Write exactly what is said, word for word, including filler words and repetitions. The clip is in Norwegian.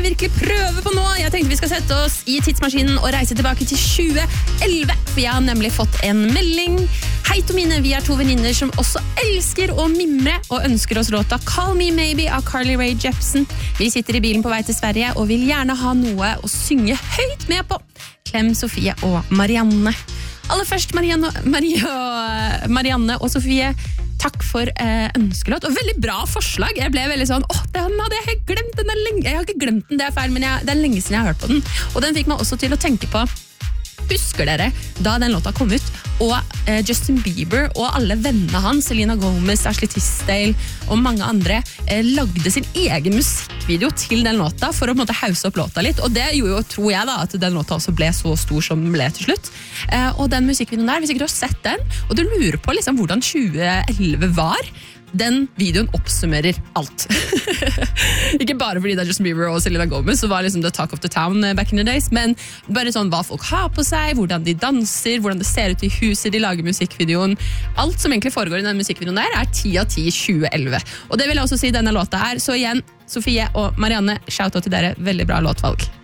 virkelig prøve på nå. Jeg tenkte vi skal sette oss i tidsmaskinen og reise tilbake til tjue elleve, for jeg har nemlig fått en melding. Hei Tomine, vi er to venninner som også elsker å mimre og ønsker oss låta Call Me Maybe av Carly Rae Jepsen. Vi sitter i bilen på vei til Sverige og vil gjerne ha noe å synge høyt med på. Klem Sofie og Marianne. Aller først Marianne, Maria, Marianne og Sofie, takk for eh, ønskelåt, og veldig bra forslag. Jeg ble veldig sånn, åh, den hadde jeg glemt, den er lenge. Jeg har ikke glemt den, det er feil, men jeg, det er lenge siden jeg har hørt på den. Og den fikk meg også til å tenke på, husker dere da den låta kom ut, og eh, Justin Bieber og alle vennene hans, Selena Gomez, Ashley Tisdale og mange andre, eh, lagde sin egen musikkvideo til den låta for å på en måte hause opp låta litt, og det gjorde jo, tror jeg da, at den låta også ble så stor som den ble til slutt. Eh, og den musikkvideoen der, hvis ikke du har sett den, og du lurer på liksom hvordan tjue elleve var, den videoen oppsummerer alt. Ikke bare fordi det er Justin Bieber og Selena Gomez, så var liksom the talk of the town back in the days, men bare sånn hva folk har på seg, hvordan de danser, hvordan det ser ut i huset de lager musikkvideoen. Alt som egentlig foregår i den musikkvideoen der er ti av ti tjue elleve. Og det vil jeg også si denne låta er. Så igjen, Sofie og Marianne, shout out til dere. Veldig bra låtvalg.